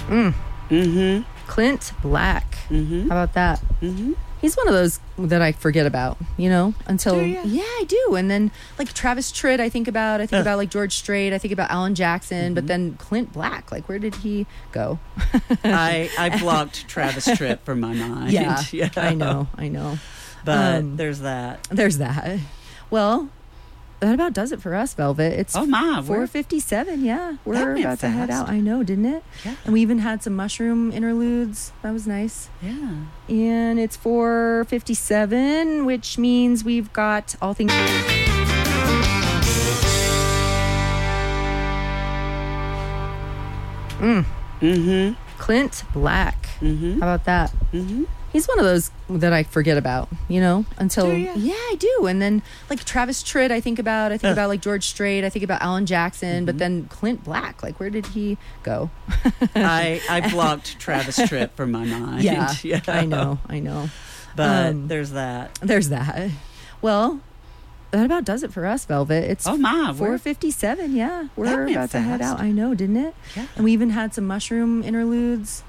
Mm. Mm-hmm. Clint Black. Mm-hmm. How about that? Mm-hmm. He's one of those that I forget about, until... Do ya? Yeah, I do. And then, like, Travis Tritt, I think about, like, George Strait, I think about Alan Jackson, but then Clint Black, like, where did he go? I blocked Travis Tritt from my mind. Yeah, I know. But there's that. There's that. Well, that about does it for us, Velvet. It's Oh, my. 4:57, yeah. We're That went about to head fast. out. I know, didn't it? Yeah. And we even had some mushroom interludes. That was nice. Yeah. And it's 4:57, which means we've got all things... Mm-hmm. Clint Black. Mm-hmm. How about that? Mm-hmm. He's one of those that I forget about, until... Do ya? Yeah, I do. And then, like, Travis Tritt, I think about, like, George Strait, I think about Alan Jackson, but then Clint Black, like, where did he go? I blocked Travis Tritt from my mind. Yeah, I know. But there's that. There's that. Well, that about does it for us, Velvet. It's Oh, my. 4:57, yeah. We're went about to head fast. out. I know, didn't it? Yeah. And we even had some mushroom interludes.